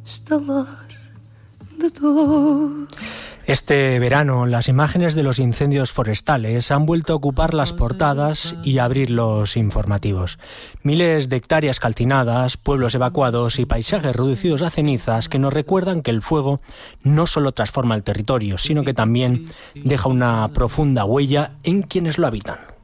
Este verano, las imágenes de los incendios forestales han vuelto a ocupar las portadas y a abrir los informativos. Miles de hectáreas calcinadas, pueblos evacuados y paisajes reducidos a cenizas que nos recuerdan que el fuego no solo transforma el territorio, sino que también deja una profunda huella en quienes lo habitan.